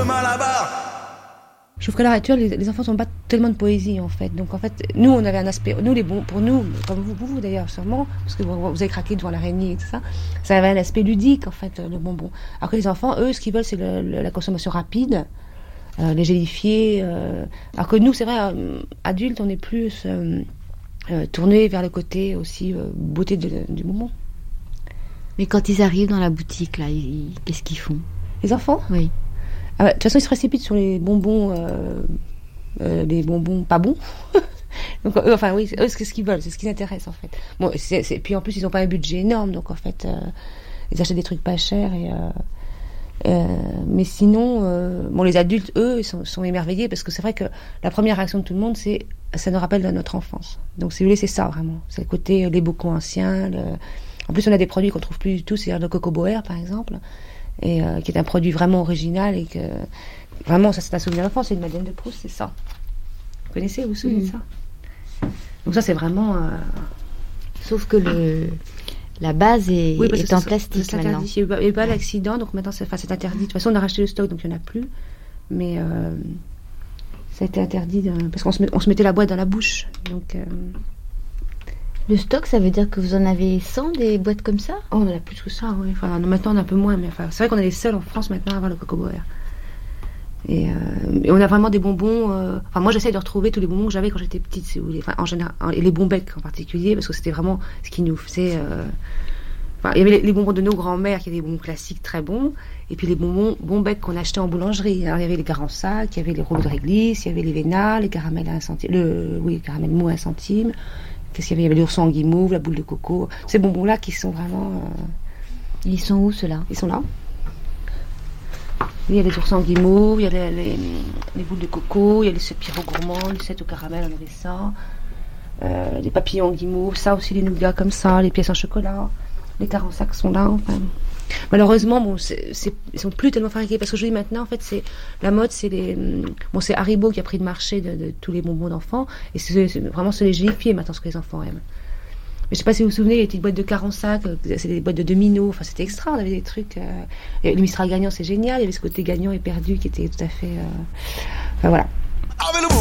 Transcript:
demain là-bas. Je trouve qu'à l'heure actuelle, les enfants sont pas tellement de poésie en fait. Donc en fait, nous on avait un aspect, nous les bons, pour nous, comme vous d'ailleurs sûrement, parce que vous avez craqué devant l'araignée et tout ça, ça avait un aspect ludique en fait, le bonbon. Alors que les enfants, eux, ce qu'ils veulent, c'est la consommation rapide, les gélifiés. Alors que nous, c'est vrai, adultes, on est plus tournés vers le côté aussi beauté du bonbon. Mais quand ils arrivent dans la boutique, là, qu'est-ce qu'ils font? Les enfants? Oui. De toute façon, ils se précipitent sur les bonbons pas bons. Donc, eux, c'est ce qu'ils veulent, c'est ce qui les intéresse en fait. Bon, puis en plus, ils n'ont pas un budget énorme, donc en fait, ils achètent des trucs pas chers. Mais sinon, les adultes, eux, ils sont émerveillés parce que c'est vrai que la première réaction de tout le monde, c'est ça nous rappelle notre enfance. Donc, si vous voulez, c'est ça vraiment. C'est le côté les bocaux anciens. En plus, on a des produits qu'on trouve plus du tout, c'est-à-dire le Coco Boer, par exemple. Et qui est un produit vraiment original et que vraiment ça c'est un souvenir d'enfance, c'est une Madeleine de Proust, c'est ça. Vous connaissez, vous vous souvenez de ça? Donc ça c'est vraiment sauf que la base est en plastique c'est maintenant. Il n'y a eu pas d'accident, donc maintenant c'est interdit. De toute façon on a racheté le stock, donc il n'y en a plus, mais ça a été interdit parce qu'on se mettait la boîte dans la bouche, donc le stock, ça veut dire que vous en avez 100 des boîtes comme ça? Oh, on en a plus que ça, oui. Enfin, maintenant, on a un peu moins, mais c'est vrai qu'on est les seuls en France maintenant à avoir le Coco Boer. Et on a vraiment des bonbons. Moi, j'essaie de retrouver tous les bonbons que j'avais quand j'étais petite, si vous voulez. En général, et les bonbecs en particulier, parce que c'était vraiment ce qui nous faisait. Il y avait les bonbons de nos grands-mères, qui étaient des bonbons classiques très bons, et puis les bonbons bonbecs qu'on achetait en boulangerie. Alors, il y avait les Garansac, il y avait les rouleaux de réglisse, il y avait les Vénal, les caramels à 1 centime, les caramels mous à 1 centime. Qu'est-ce qu'il y avait? Il y avait l'ourson en guimauve, la boule de coco. Ces bonbons-là qui sont vraiment... Ils sont où, ceux-là? Ils sont là. Il y a les oursons en guimauve, il y a les boules de coco, il y a les 7 Pierrot gourmands, les 7 au caramel, on avait ça. Les papillons en guimauve, ça aussi, les nougats comme ça, les pièces en chocolat. Les Carensac sont là, enfin... Malheureusement, ils sont plus tellement fabriqués parce que je dis maintenant, en fait, la mode, c'est c'est Haribo qui a pris le marché de tous les bonbons d'enfants et c'est vraiment se les gélifier maintenant ce que les enfants aiment. Mais je sais pas si vous vous souvenez, les petites boîtes de Carensac, c'est des boîtes de Domino, enfin c'était extra, on avait des trucs. Le Mistral gagnant, c'est génial, il y avait ce côté gagnant et perdu qui était tout à fait. Enfin voilà. Avec le